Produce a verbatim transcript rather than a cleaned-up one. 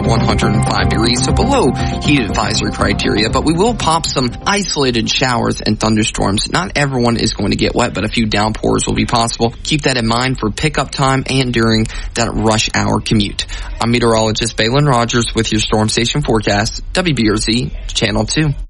one hundred five degrees, so below heat advisory criteria, but we will pop some isolated showers and thunderstorms. Not everyone is going to get wet, but a few downpours will be possible. Keep that in mind for pickup time and during that rush hour commute. I'm meteorologist Balin Rogers with your Storm Station forecast, W B R Z Channel two.